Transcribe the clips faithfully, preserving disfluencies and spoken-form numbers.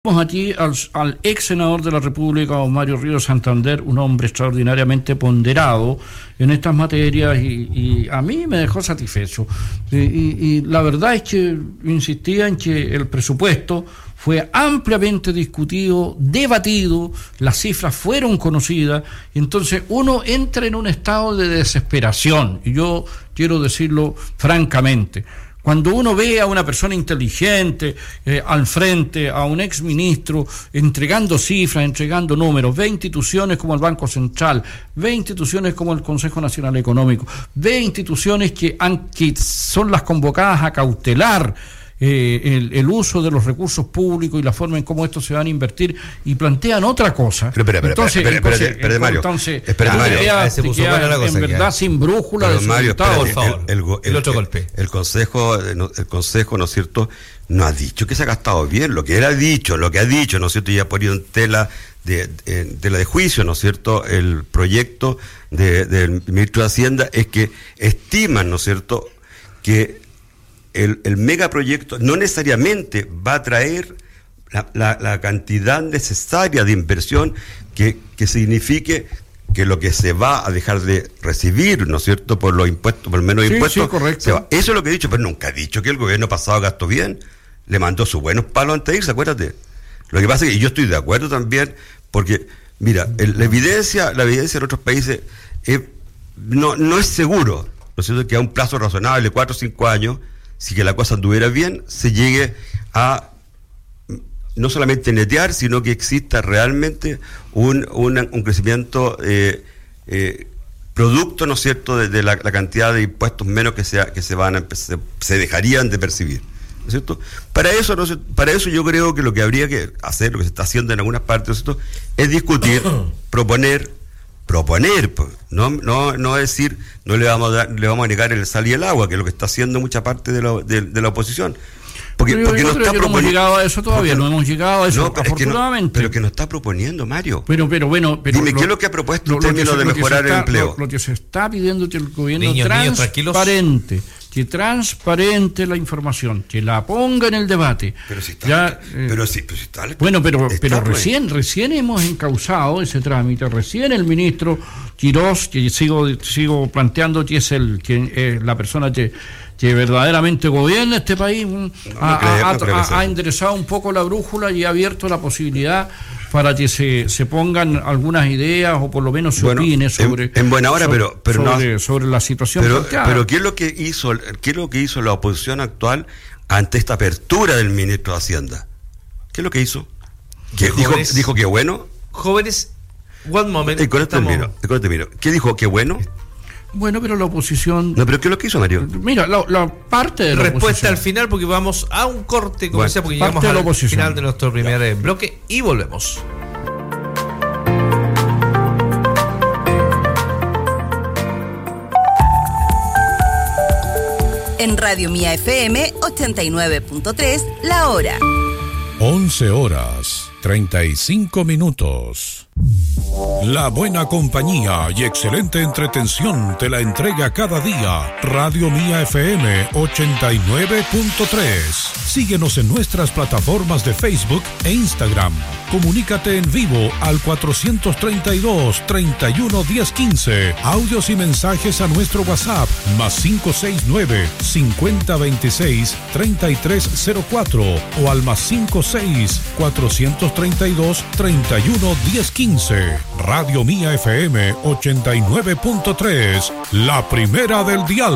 Aquí al, al ex senador de la República, don Mario Ríos Santander, un hombre extraordinariamente ponderado en estas materias y, y a mí me dejó satisfecho. Y, y, y la verdad es que insistía en que el presupuesto fue ampliamente discutido, debatido, las cifras fueron conocidas, y entonces uno entra en un estado de desesperación, y yo quiero decirlo francamente. Cuando uno ve a una persona inteligente eh, al frente, a un exministro, entregando cifras, entregando números, ve instituciones como el Banco Central, ve instituciones como el Consejo Nacional Económico, ve instituciones que, han, que son las convocadas a cautelar eh, el, el uso de los recursos públicos y la forma en cómo estos se van a invertir, y plantean otra cosa. Pero, espera, espera, entonces, espera, espera, entonces, espera, espera, Mario. Entonces, espera, Mario. Queda, se puso queda, buena la cosa, en verdad que... sin brújula pero, de Mario, resultados, espérate, por favor. El, el, el, el otro el, golpe. El Consejo, el Consejo, ¿no es cierto?, no ha dicho que se ha gastado bien. Lo que él ha dicho, lo que ha dicho, ¿no es cierto?, y ha ponido en tela de, de, tela de juicio, ¿no es cierto?, el proyecto de, del ministro de Hacienda, es que estiman, ¿no es cierto?, que el, el megaproyecto no necesariamente va a traer la, la, la cantidad necesaria de inversión que, que signifique que lo que se va a dejar de recibir, ¿no es cierto?, por los impuestos, por el menos sí, impuestos, sí, correcto. se va. Eso es lo que he dicho, pero nunca he dicho que el gobierno pasado gastó bien. Le mandó sus buenos palos antes de irse, acuérdate. Lo que pasa es que yo estoy de acuerdo también, porque, mira, el, la evidencia, la evidencia en otros países es, no, no es seguro, ¿no es cierto?, que a un plazo razonable, cuatro o cinco años, si que la cosa anduviera bien, se llegue a no solamente netear, sino que exista realmente un, un, un crecimiento eh, eh, producto, ¿no es cierto?, de, de la, la cantidad de impuestos menos que se, que se van a, se, se dejarían de percibir, ¿no es cierto? Para eso, no sé, para eso yo creo que lo que habría que hacer, lo que se está haciendo en algunas partes, ¿no es cierto?, es discutir, proponer, proponer, no, no, no decir, no le vamos a dar, le vamos a negar el sal y el agua, que es lo que está haciendo mucha parte de la, de, de la oposición. Porque, pero porque yo no creo está que no hemos llegado a eso todavía, no, no hemos llegado a eso, no, pero afortunadamente. Es que no, pero que no está proponiendo, Mario. Pero, pero bueno, pero dime, lo, ¿qué es lo que ha propuesto lo, en términos de mejorar está, el empleo? Lo, lo que se está pidiendo es que el gobierno niños, transparente, niños, que transparente la información, que la ponga en el debate. Pero si está, ya, eh, pero si, pero si está, bueno, pero, está, pero pues. recién, recién hemos encauzado ese trámite, recién el ministro Quirós, que sigo, sigo planteando que es el, que es la persona que que verdaderamente gobierna este país, no, ha, no creo, ha, no creo ha, ha enderezado un poco la brújula y ha abierto la posibilidad para que se, se pongan algunas ideas o por lo menos se bueno, opine sobre en, en buena hora, sobre, pero, pero sobre, no, sobre la situación pero, planteada. Pero ¿qué es lo que hizo, qué es lo que hizo la oposición actual ante esta apertura del ministro de Hacienda? ¿Qué es lo que hizo? ¿Que dijo, dijo que bueno? Jóvenes, one moment. Y con esto termino, con esto termino. ¿Qué dijo? ¿Qué bueno? Bueno, pero la oposición... No, pero ¿qué es lo que hizo, Mario? Mira, la, la parte de la Respuesta oposición. al final, porque vamos a un corte, como decía, bueno, porque llegamos al oposición. final de nuestro primer ya. bloque y volvemos. En Radio Mía F M ochenta y nueve punto tres, la hora. once horas, treinta y cinco minutos. La buena compañía y excelente entretención te la entrega cada día Radio Mía F M ochenta y nueve punto tres. Síguenos en nuestras plataformas de Facebook e Instagram. Comunícate en vivo al cuatrocientos treinta y dos, treinta y uno, diez, quince. Audios y mensajes a nuestro WhatsApp más cinco seis nueve, cincuenta veintiséis, treinta y tres cero cuatro o al más cinco seis, cuatrocientos treinta y dos, treinta y uno, diez, quince. Radio Mía F M ochenta y nueve punto tres, la primera del dial.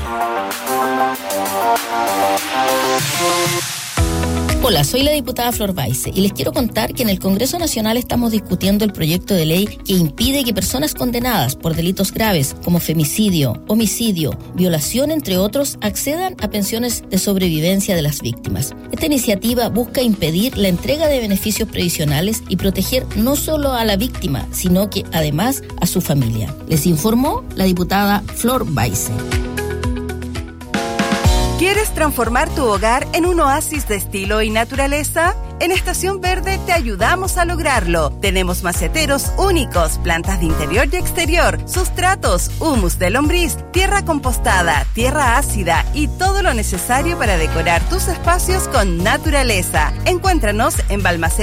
Hola, soy la diputada Flor Baise y les quiero contar que en el Congreso Nacional estamos discutiendo el proyecto de ley que impide que personas condenadas por delitos graves como femicidio, homicidio, violación, entre otros, accedan a pensiones de sobrevivencia de las víctimas. Esta iniciativa busca impedir la entrega de beneficios previsionales y proteger no solo a la víctima, sino que además a su familia. Les informó la diputada Flor Baise. ¿Quieres transformar tu hogar en un oasis de estilo y naturaleza? En Estación Verde te ayudamos a lograrlo. Tenemos maceteros únicos, plantas de interior y exterior, sustratos, humus de lombriz, tierra compostada, tierra ácida y todo lo necesario para decorar tus espacios con naturaleza. Encuéntranos en Balmaceda